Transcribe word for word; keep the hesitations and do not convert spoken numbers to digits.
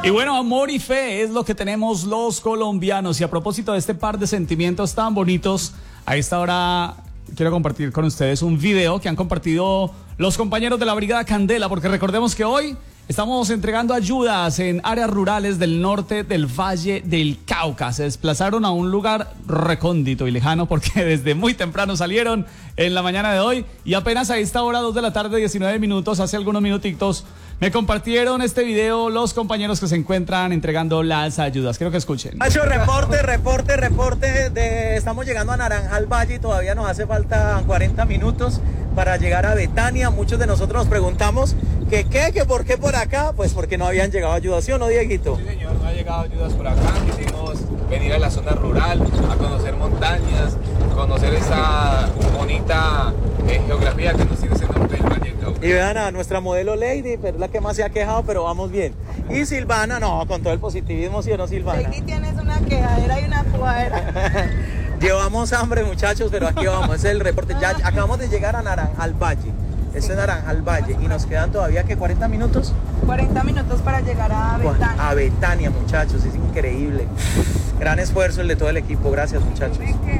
Y bueno, amor y fe es lo que tenemos los colombianos. Y a propósito de este par de sentimientos tan bonitos, a esta hora quiero compartir con ustedes un video que han compartido los compañeros de la Brigada Candela, porque recordemos que hoy estamos entregando ayudas en áreas rurales del norte del Valle del Cauca. Se desplazaron a un lugar recóndito y lejano porque desde muy temprano salieron en la mañana de hoy y apenas a esta hora, dos de la tarde, diecinueve minutos, hace algunos minutitos, me compartieron este video los compañeros que se encuentran entregando las ayudas. Quiero que escuchen. Hacho, reporte, reporte, reporte. De, estamos llegando a Naranjal Valle y todavía nos hace falta cuarenta minutos para llegar a Betania. Muchos de nosotros nos preguntamos que qué, que por qué por acá. Pues porque no habían llegado ayudas, ¿sí o no, Dieguito? Sí, señor, no ha llegado ayudas por acá. Quisimos venir a la zona rural, a conocer montañas, conocer esa bonita eh, geografía que nos tiene ese norte del Valle del Cauca. Y vean a nuestra modelo Lady, pero es la que más se ha quejado, pero vamos bien. Y Silvana, no, con todo el positivismo, ¿sí o no, Silvana? Lady tienes una quejadera y una jugadera. Llevamos hambre, muchachos, pero aquí vamos, es el reporte. Ya acabamos de llegar a Naranjal Valle. Esto es Naranjal Valle y nos quedan todavía, ¿qué? ¿cuarenta minutos? cuarenta minutos para llegar a Betania. A Betania, muchachos, es increíble. Gran esfuerzo el de todo el equipo, gracias, muchachos.